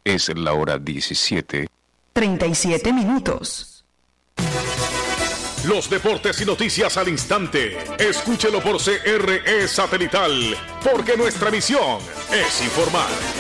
Es la hora 17:37. Los deportes y noticias al instante. Escúchelo por CRE Satelital, porque nuestra misión es informar.